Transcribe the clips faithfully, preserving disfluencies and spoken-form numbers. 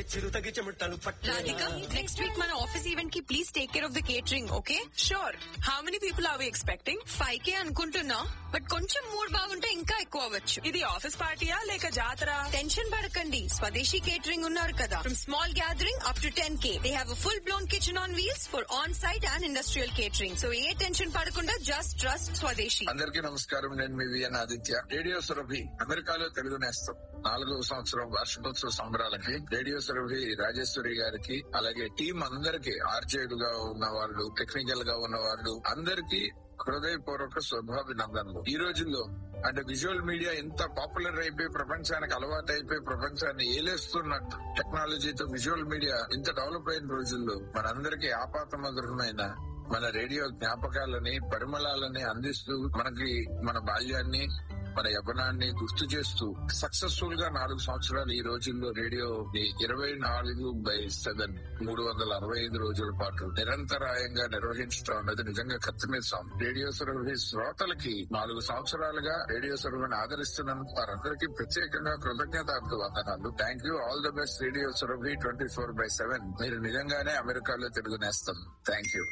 చిరుతకి చెమటలు పట్టు. Radhika, next week మన ఆఫీస్ ఈవెంట్ కి please take care of the catering, okay? Sure. How many people are we expecting? Five కే అనుకుంటున్నా, but కొంచెం mood బాగుంటే ఇంకా ఎక్కువ అవ్వచ్చు. ఇది ఆఫీస్ పార్టీయా లేక జాతర? టెన్షన్ పడకండి, స్వదేశీ కేటరింగ్ ఉన్నారు కదా. From small gathering up to ten K they have a full blown kitchen on wheels for on site and industrial catering. So A tension పడకుండా జస్ట్ ట్రస్ట్ స్వదేశీ. అందరికీ నమస్కారం. నేను మీ విఎన్ ఆదిత్య. రేడియో సురభి అమెరికాలో తెలుగు నేస్తం నాలుగో సంవత్సరం వార్షికోత్సవ సంబరాలకి రేడియో సురభి రాజేశ్వరి గారికి, అలాగే టీం అందరికి, ఆర్జేలుగా ఉన్న వాళ్ళు, టెక్నికల్ గా ఉన్న వాళ్ళు అందరికీ హృదయపూర్వక శుభాభినందనలు. ఈ రోజుల్లో అంటే విజువల్ మీడియా ఎంత పాపులర్ అయిపోయి ప్రపంచానికి అలవాటు అయిపోయి ప్రపంచాన్ని ఏలేస్తున్న టెక్నాలజీతో విజువల్ మీడియా ఇంత డెవలప్ అయిన రోజుల్లో మనందరికీ ఆపాతమధురమైన మన రేడియో జ్ఞాపకాలని, పరిమళాలని అందిస్తూ మనకి మన బాల్యాన్ని, మన యవ్వనాన్ని గుర్తు చేస్తూ సక్సెస్ఫుల్ గా నాలుగు సంవత్సరాలు ఈ రోజుల్లో రేడియో ఇరవై నాలుగు బై సెవెన్ మూడు వందల అరవై ఐదు రోజుల పాటు నిరంతరాయంగా నిర్వహించడం అన్నది నిజంగా కత్తిమీసాం. రేడియో సురభి శ్రోతలకి నాలుగు సంవత్సరాలుగా రేడియో సురభిని ఆదరిస్తున్నందుకు వారందరికీ ప్రత్యేకంగా కృతజ్ఞతార్థ వందనాలు. Thank you. All the best radio Surabhi twenty four by seven. మీరు నిజంగానే అమెరికాలో తెలుగు నేస్తం. Thank you.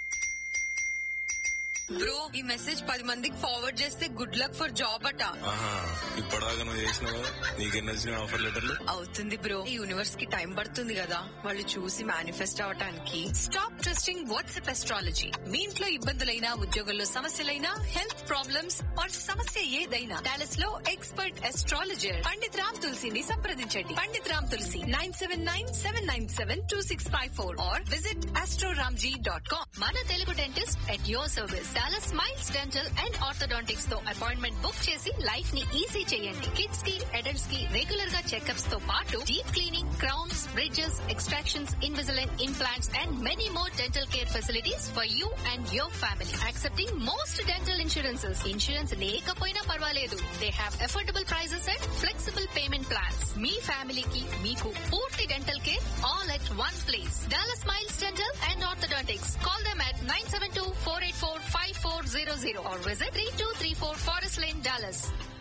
బ్రో, ఈ మెసేజ్ పది మందికి ఫార్వర్డ్ చేస్తే గుడ్ లక్ ఫర్ జాబ్ అట. ఇప్పటిదాకా నువ్వు చేసినావు, నీకెన్ని వచ్చిన ఆఫర్ లెటర్లు? అవుతుంది బ్రో, ఈ యూనివర్స్ కి టైం పడుతుంది కదా వాళ్ళు చూసి మేనిఫెస్ట్ అవటానికి. Stop trusting WhatsApp astrology. మీ ఇంట్లో ఇబ్బందులైనా, ఉద్యోగంలో సమస్యలైనా, హెల్త్ ప్రాబ్లమ్స్ ఆర్ సమస్య ఏదైనా, డాలస్ లో ఎక్స్పర్ట్ ఎస్ట్రాలజర్ పండిత్ రామ్ తులసిని సంప్రదించండి. పండిత్ రామ్ తులసి nine seven nine seven nine seven two six five four are visit Astroramji dot com. మన Telugu dentist at your service. Dallas smiles dental and orthodontics తో అపాయింట్మెంట్ బుక్ చేసి life ని easy చేయండి. కిడ్స్ కి, adults కి regular గా చెకప్స్ తో పాటు deep cleaning, crowns, bridges, extractions, Invisalign implants and many more dental care facilities for you and your family. Accepting most dental insurances. Insurance లేకపోయినా పర్వాలేదు. They have affordable prices and flexible payment plans. మీ ఫ్యామిలీకి, మీకు పూర్తి dental care all at one place. Dallas smiles dental and orthodontics. Call them at nine seven two, four eight four, five four zero zero or visit three two three four Forest Lane, Dallas.